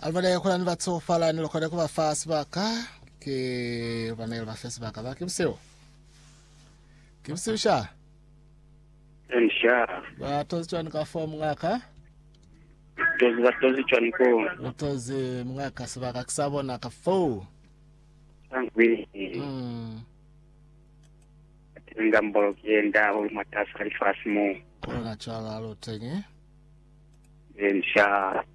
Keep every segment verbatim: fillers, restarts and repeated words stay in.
Alvale kuna ni batso fala ni lokode ko ba fast baka ke vanel ba fast baka ba kimseo. Kimseo sha. Ensha. Ba tozi chwa ka form ngaka. Tozi ba tozi chwa niko. Tozi ngaka sibaka kusabona ka fo. Angwi. Mm. Ngambolo kienda ul matasa alifasi mu. Kona chala lo tenge. Ensha.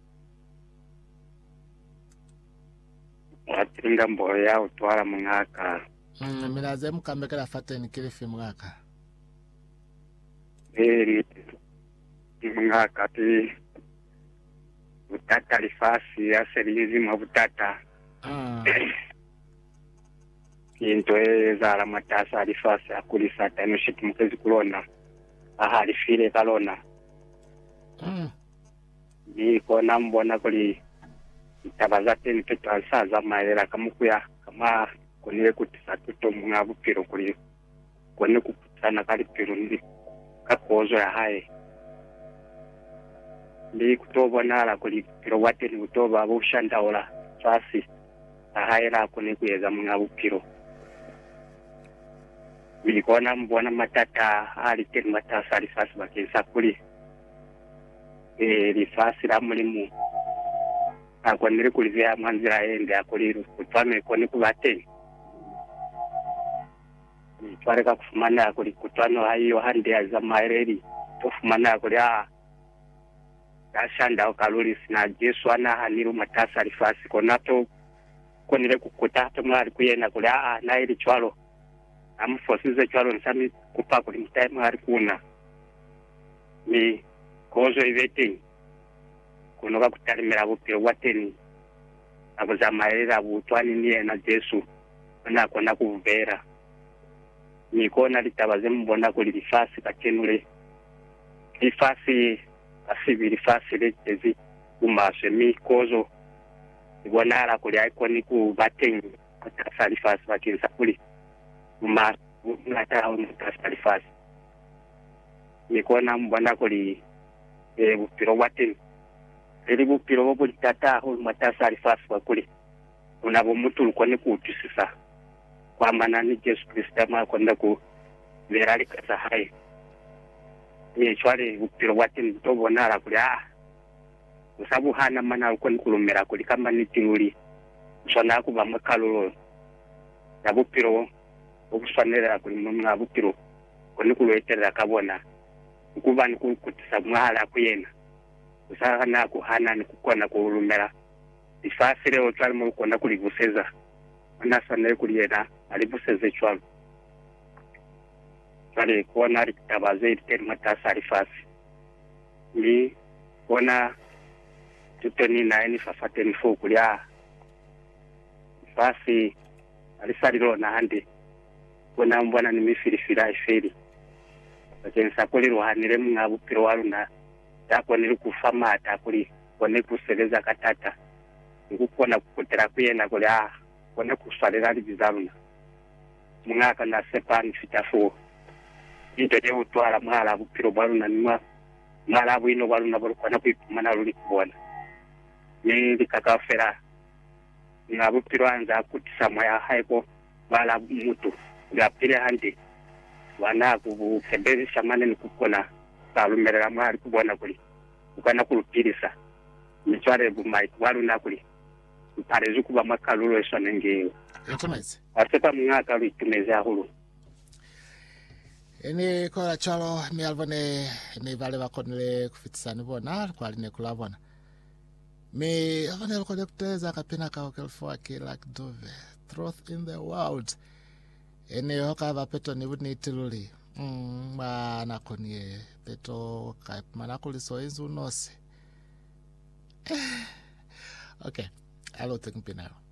Watinga mbolo ya utwala mngaka. Mm, minaze mukambekela fateni kile fi mngaka. Eh, mngaka ti utata alifasi ya serizi mwa utata. Ah. Into ezala matasa alifasi akulisa tano shit mukezi kulona. Aha alifile kalona. Mm. Ni kona mbona kuli tabazate ni peto alsaza maera kamukuya kama konile kutisa tuto mwabu piro kuli kone kuputana kali piro ndi kakozo ya hae ndi kutoba nala kuli piro wate ni kutoba abo shandaola fasi hae la kone kuyeza mwabu piro milikona mbona matata ali teni matasa alifasi bakisa kuli eh lifasi la mulimu akwanire kulivya manzira ende akoliru kutwame kone kubate ni twareka kufumana akoli kutwano ayo hande aza maereri tofumana akoli a ashanda okaluri sina Yesu ana haniru matasa alifasi konato konire kukuta to mwali kuyena kuli a na ili chwalo amfosize chwalo nsami kupa kuli mtai mwali kuna ni kozo iveti kunoka kutalimira bupiro wateni abuza maera butwani niye na Yesu na kona kuvera nikona litabaze mbona kuli lifasi kakenule lifasi asibiri fasi letezi umashe mikozo ibona ala kuli aikoni ku batengi atasali fasi bakinsa kuli uma ngata utasali fasi nikona mbona kuli e bupiro wateni eli bupiro bobo litata ho matasa alifasi kwa kuli unabo mutu ukone kuutisisa kwa maana ni Yesu Kristo ma kwenda ku verali kasa hai ni chwale bupiro wati mtobona la kuli ah usabu hana mana ukone kulumera kuli kama ni tinguli sona ku bamakalolo na bupiro obuswanera kuli mumna bupiro kone kulwetera kabona ukuba ni kutisa mwala kuyena usaka na kuhana ni kukona kulumera ifasire otwali mu kona kulivuseza anasana kuliyena alivuseze chwalo kale kona litabaze iteri matasa alifasi ni kona tuteni na eni fafateni fo kulya fasi alisaliro na hande kona mbona ni mifirifira iferi akensa kuli ruhanire mwabu piro waluna yako nili kufama ata kuli kone kuseleza katata ngukona kukutera kuyena kuli ah kone kuswalela libizaluna mwaka na sepani fitafo ito je utwala mwala bupiro bwaluna nima mwala bwino bwaluna bwalukwana kuipumana luli kubona ni likakafera nga bupiro anza kutisa mwaya haiko bala mutu ngapire handi wana kubukebezi shamane nikukona salumerera mwali kubona kuli ukana kulupirisa michware bumai walu nakuli parezu kuba makalulo esonenge Etomeze. asepa mwaka litumeze ahulu Eni kola chalo mi alvone ni vale bakonele kufitisani bona kwa line kulabona. Mi alvone lokode kuteza kapina ka okelfo ake like dove. Truth in the world. Eni hoka va peto ni wuni itiluli. Mm, ma nakonie peto ka manakuli so inzu nose. Okay, alo tekmpinaro.